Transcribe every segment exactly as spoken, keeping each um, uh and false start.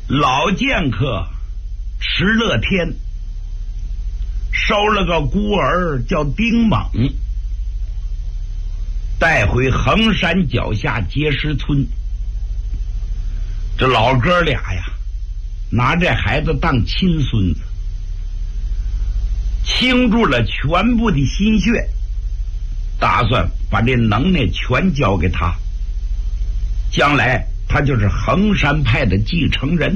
老剑客石乐天收了个孤儿叫丁猛，带回衡山脚下碣石村。这老哥俩呀，拿这孩子当亲孙子，倾注了全部的心血，打算把这能耐全交给他，将来他就是衡山派的继承人。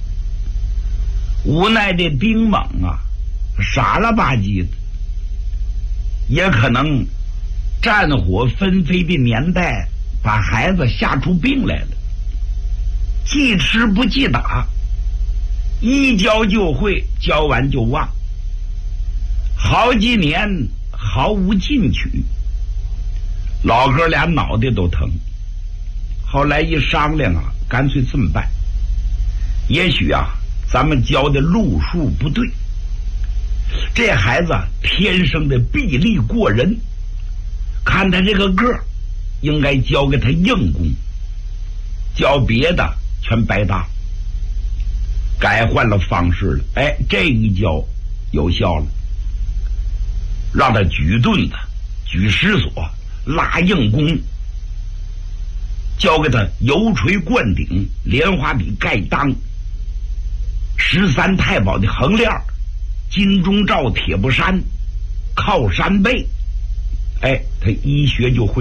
无奈这丁猛啊，傻了吧唧的，也可能战火纷飞的年代把孩子吓出病来了，既吃不记打，一教就会，教完就忘，好几年毫无进取，老哥俩脑袋都疼。后来一商量啊，干脆这么办，也许啊咱们教的路数不对，这孩子天生的臂力过人，看他这个个儿，应该教给他硬功，教别的全白搭。改换了方式了，哎，这一教有效了，让他举盾子、举石锁、拉硬功，教给他油锤灌顶、莲花笔盖裆、十三太保的横链、金钟罩铁布衫、靠山背，哎，他一学就会。